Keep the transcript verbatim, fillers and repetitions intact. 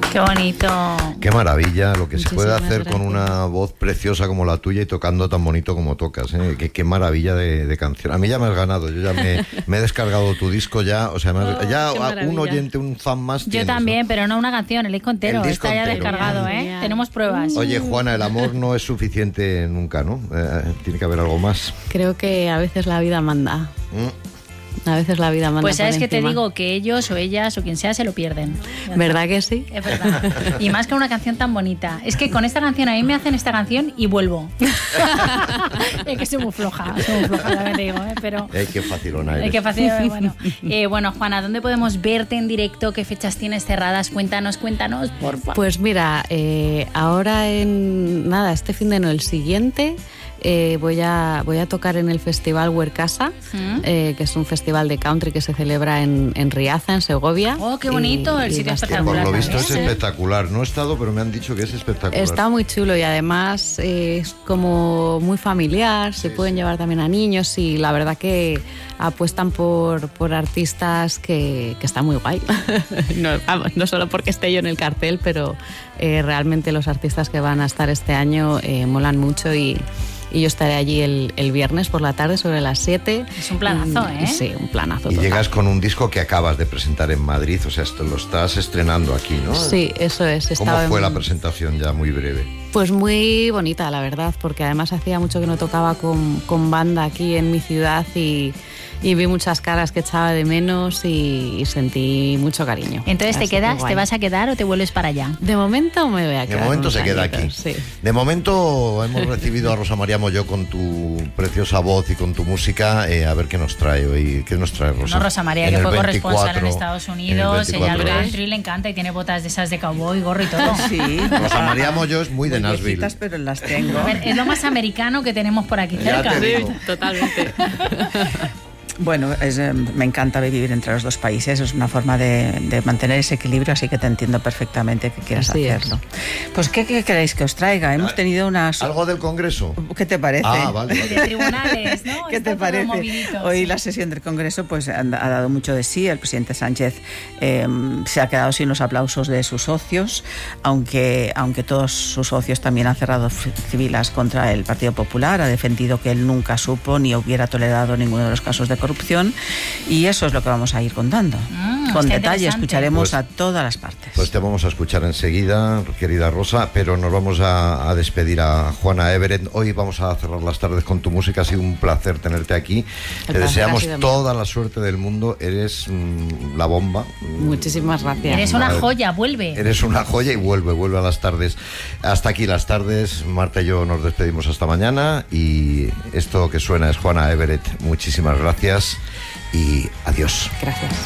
Qué bonito. Qué maravilla lo que Muchísimas se puede hacer gracias. con una voz preciosa como la tuya y tocando tan bonito como tocas, ¿eh? Qué, qué maravilla de, de canción. A mí ya me has ganado, yo ya me, me he descargado tu disco ya, o sea, me has- Oh, ya qué un maravilla. oyente, un fan más Yo tienes, también, ¿no? pero no una canción, el disco entero. El disco Está ya entero. descargado, ¿eh? Genial. Tenemos pruebas. Oye, Juana, el amor no es suficiente nunca, ¿no? Eh, tiene que haber algo más. Creo que a veces la vida manda. Mm. A veces la vida manda. Pues sabes por que te encima. digo que ellos o ellas o quien sea se lo pierden. Ya ¿Verdad que sí? está. Es verdad. Y más que una canción tan bonita. Es que con esta canción a mí me hacen esta canción y vuelvo. Es que soy muy floja, soy muy floja, también te digo, ¿eh? Pero... Ay, qué facilona Es eres. que fácil, bueno. Eh, bueno, Juana, ¿dónde podemos verte en directo? ¿Qué fechas tienes cerradas? Cuéntanos, cuéntanos, por favor. Pues mira, eh, ahora en nada, este fin de no, el siguiente eh, voy a voy a tocar en el festival Huercasa, ¿Mm? eh, que es un festival de country que se celebra en, en Riaza, en Segovia. Oh, qué bonito, el y sitio va a estar- Que por lo espectacular visto es también, ¿eh? espectacular. No he estado, pero me han dicho que es espectacular. Está muy chulo y además eh, es como muy familiar, se Sí, pueden sí. llevar también a niños y la verdad que apuestan por, por artistas que, que están muy guay. no, vamos, no solo porque esté yo en el cartel, pero eh, realmente los artistas que van a estar este año eh, molan mucho y, y yo estaré allí el, el viernes por la tarde sobre las siete. Es un planazo, Y- ¿eh? Sí, un planazo Y total. llegas con un disco que acabas de presentar en Madrid, o sea, esto lo estás estrenando aquí, ¿no? Sí, eso es. ¿Cómo estaba fue en- la presentación ya muy breve? Pues muy bonita, la verdad, porque además hacía mucho que no tocaba con, con banda aquí en mi ciudad y, y vi muchas caras que echaba de menos y, y sentí mucho cariño. Entonces, ¿te Así que quedas, guay. te vas a quedar o te vuelves para allá? De momento me voy a De quedar. momento unos se queda añitos, aquí. Sí. De momento hemos recibido a Rosa María Molló con tu preciosa voz y con tu música. Eh, a ver qué nos trae hoy. ¿Qué nos trae Rosa? No, Rosa María, En que el fue corresponsal en veinticuatro, Estados en el Unidos, ella al veinticuatro. country le encanta y tiene botas de esas de cowboy, gorro y todo. Sí. Rosa María Molló es muy de Muy Nashville. viejitas, pero las tengo. A ver, es lo más americano que tenemos por aquí Ya cerca. te digo. Totalmente. Bueno, es, eh, me encanta vivir entre los dos países, es una forma de, de mantener ese equilibrio, así que te entiendo perfectamente que quieras Así es. hacerlo. Pues, ¿qué, qué queréis que os traiga? Hemos tenido unas... ¿Algo del Congreso? ¿Qué te parece? Ah, vale, De vale. tribunales, ¿no? ¿Qué Está te todo parece? movidito, Hoy sí. la sesión del Congreso pues, ha, ha dado mucho de sí. El presidente Sánchez eh, se ha quedado sin los aplausos de sus socios, aunque, aunque todos sus socios también han cerrado f- filas contra el Partido Popular. Ha defendido que él nunca supo ni hubiera tolerado ninguno de los casos de corrupción. Y eso es lo que vamos a ir contando. Mm, Con está detalle, interesante. escucharemos Pues- a todas las partes. Pues te vamos a escuchar enseguida, querida Rosa, pero nos vamos a, a despedir a Juana Everett. Hoy vamos a cerrar las tardes con tu música. Ha sido un placer tenerte aquí. Te placer deseamos ha sido mío. toda la suerte del mundo. Eres mm, la bomba. Muchísimas gracias. Eres una Vale. joya, vuelve. Eres una joya y vuelve, vuelve a las tardes. Hasta aquí las tardes. Marta y yo nos despedimos hasta mañana. Y esto que suena es Juana Everett. Muchísimas gracias y adiós. Gracias.